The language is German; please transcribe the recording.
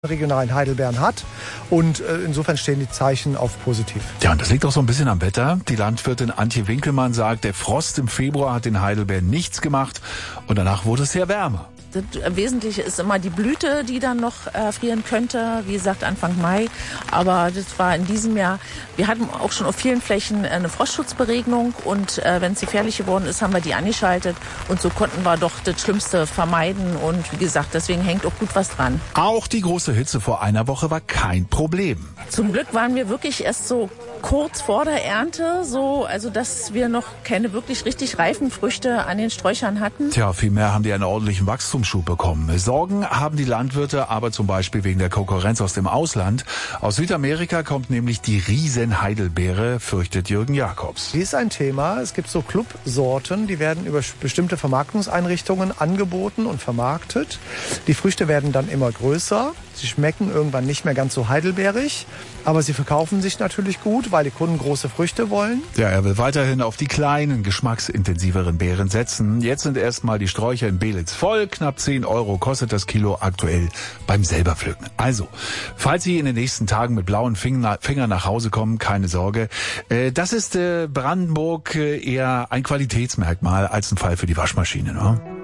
regionalen Heidelbeeren hat und insofern stehen die Zeichen auf positiv. Ja, und das liegt auch so ein bisschen am Wetter. Die Landwirtin Antje Winkelmann sagt, der Frost im Februar hat den Heidelbeeren nichts gemacht und danach wurde es sehr wärmer. Das Wesentliche ist immer die Blüte, die dann noch frieren könnte, wie gesagt Anfang Mai. Aber das war in diesem Jahr, wir hatten auch schon auf vielen Flächen eine Frostschutzberegnung und wenn es gefährlich geworden ist, haben wir die angeschaltet und so konnten wir doch das Schlimmste vermeiden und wie gesagt, deswegen hängt auch gut was dran. Auch die große Hitze vor einer Woche war kein Problem. Zum Glück waren wir wirklich erst so kurz vor der Ernte, also dass wir noch keine wirklich richtig reifen Früchte an den Sträuchern hatten. Tja, vielmehr haben die einen ordentlichen Wachstumsschub bekommen. Sorgen haben die Landwirte aber zum Beispiel wegen der Konkurrenz aus dem Ausland. Aus Südamerika kommt nämlich die Riesen-Heidelbeere, fürchtet Jürgen Jakobs. Die ist ein Thema. Es gibt so Clubsorten, die werden über bestimmte Vermarktungseinrichtungen angeboten und vermarktet. Die Früchte werden dann immer größer. Sie schmecken irgendwann nicht mehr ganz so heidelbeerig, aber sie verkaufen sich natürlich gut, weil die Kunden große Früchte wollen. Ja, er will weiterhin auf die kleinen, geschmacksintensiveren Beeren setzen. Jetzt sind erstmal die Sträucher in Belitz voll. Knapp 10 € kostet das Kilo aktuell beim Selberpflücken. Also, falls Sie in den nächsten Tagen mit blauen Fingern nach Hause kommen, keine Sorge. Das ist Brandenburg eher ein Qualitätsmerkmal als ein Fall für die Waschmaschine, ne?